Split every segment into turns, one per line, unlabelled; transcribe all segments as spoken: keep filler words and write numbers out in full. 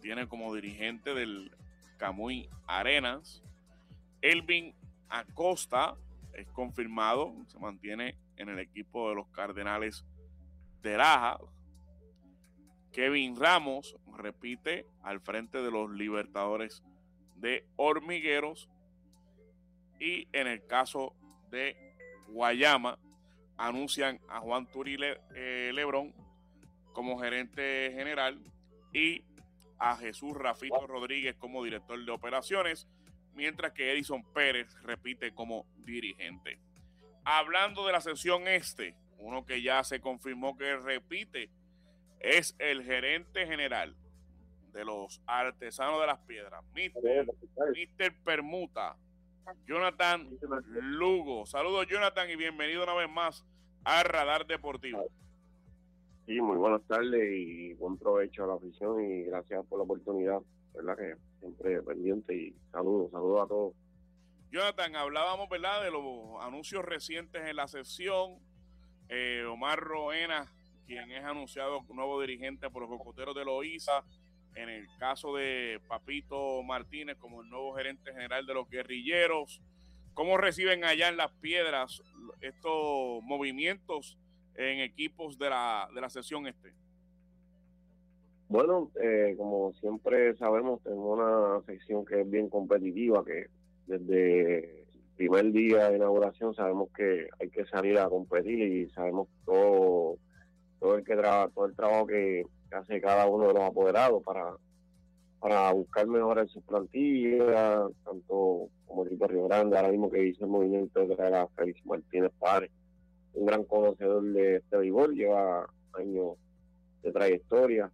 mantiene como dirigente del Camuy Arenas. Elvin Acosta es confirmado, se mantiene en el equipo de los Cardenales de Laja. Kevin Ramos repite al frente de los Libertadores de Hormigueros. Y en el caso de Guayama, anuncian a Juan Turi Le, eh, Lebrón como gerente general y a Jesús Rafito Rodríguez como director de operaciones, mientras que Edison Pérez repite como dirigente. Hablando de la sección este, uno que ya se confirmó que repite es el gerente general de los Artesanos de las Piedras, mister mister Permuta, Jonathan Lugo. Saludos, Jonathan, y bienvenido una vez más a Radar Deportivo.
Sí, muy buenas tardes y buen provecho a la afición y gracias por la oportunidad, verdad que siempre pendiente, y saludos, saludos a todos.
Jonathan, hablábamos, ¿verdad?, de los anuncios recientes en la sesión. eh, Omar Roena, quien es anunciado nuevo dirigente por los Cocoteros de Loíza, en el caso de Papito Martínez como el nuevo gerente general de los Guerrilleros. ¿Cómo reciben allá en Las Piedras estos movimientos en equipos de la, de la sesión este?
Bueno, eh, como siempre sabemos, tenemos una sección que es bien competitiva, que desde el primer día de inauguración sabemos que hay que salir a competir, y sabemos todo, todo el que trabaja, todo el trabajo que hace cada uno de los apoderados para, para buscar mejorar sus plantillas, tanto como equipo Río Grande, ahora mismo que hizo el movimiento de traer a Félix Martínez Párez, un gran conocedor de este béisbol, lleva años de trayectoria,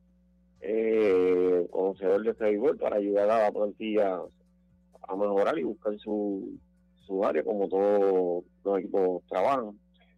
eh, conocedor de este béisbol, para ayudar a la plantilla a mejorar y buscar su, su área, como todos los equipos trabajan.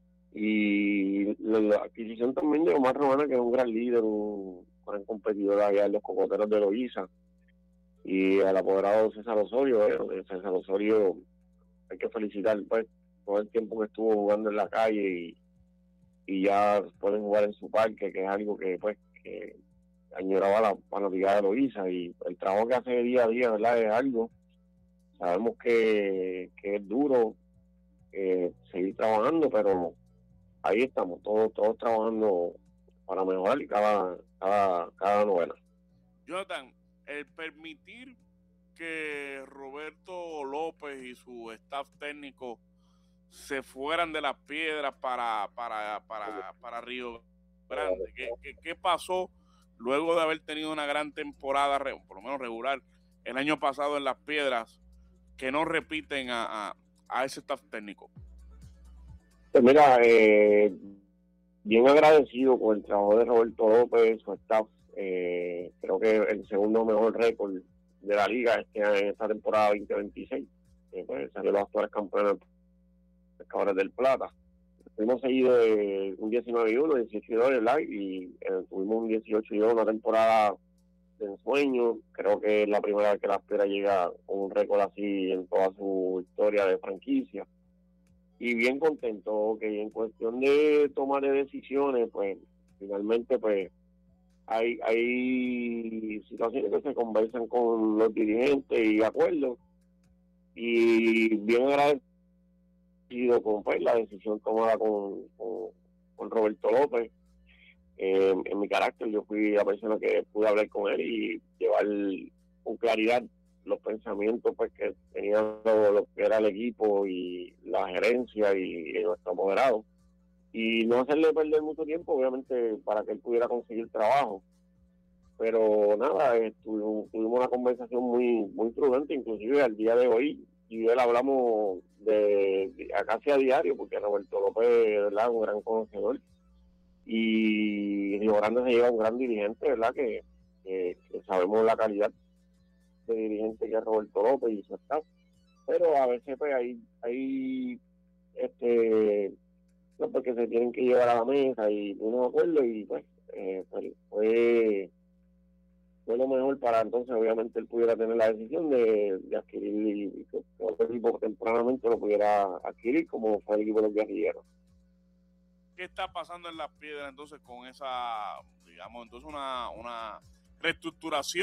Y la, la adquisición también de Omar Romana, que es un gran líder, un gran competidor allá en los Cocoteros de Loíza, y al apoderado César Osorio. eh, César Osorio, hay que felicitar, pues, todo el tiempo que estuvo jugando en la calle, y, y ya pueden jugar en su parque, que es algo que, pues, que añoraba la fanaticada de Loíza, y el trabajo que hace día a día, ¿verdad?, es algo, sabemos que, que es duro eh, seguir trabajando, pero ahí estamos, todos, todos trabajando para mejorar, y cada, cada, cada novena.
Jonathan, el permitir que Roberto López y su staff técnico se fueran de Las Piedras para, para, para, para Río Grande, ¿Qué, qué, ¿qué pasó luego de haber tenido una gran temporada, por lo menos regular, el año pasado en Las Piedras, que no repiten a, a, a ese staff técnico?
Pues mira, eh, bien agradecido con el trabajo de Roberto López, su staff. Eh, creo que el segundo mejor récord de la liga este, en esta temporada veinte veintiséis. Eh, pues, salió los actuales campeones Pescadores del Plata. Fuimos seguidos de un diecinueve y uno, dieciocho y dos, ¿verdad? Y eh, tuvimos un dieciocho y dos, una temporada de ensueño. Creo que es la primera vez que la Piedras llega con un récord así en toda su historia de franquicia. Y bien contento, que en cuestión de toma de decisiones, pues finalmente pues hay hay situaciones que se conversan con los dirigentes y acuerdos, y bien agradecido con pues la decisión tomada con, con, con Roberto López. Eh, en mi carácter, yo fui la persona que pude hablar con él y llevar con claridad los pensamientos pues que tenía lo, lo que era el equipo y la gerencia y, y nuestro apoderado, y no hacerle perder mucho tiempo, obviamente, para que él pudiera conseguir trabajo. Pero nada, eh, tuvimos, tuvimos una conversación muy muy prudente, inclusive al día de hoy, y él hablamos de, de a casi a diario, porque Roberto López, ¿verdad?, un gran conocedor, y Río Grande se lleva un gran dirigente, ¿verdad?, que, que, que sabemos la calidad de dirigente que es Roberto López y su staff, pero a veces pues hay, hay este, no, porque se tienen que llevar a la mesa y unos acuerdos, y pues, eh, pues fue, fue lo mejor para entonces obviamente él pudiera tener la decisión de, de adquirir, y que otro equipo tempranamente lo pudiera adquirir, como fue el equipo de los Guerrilleros.
¿Qué está pasando en Las Piedras entonces con esa, digamos, entonces una, una reestructuración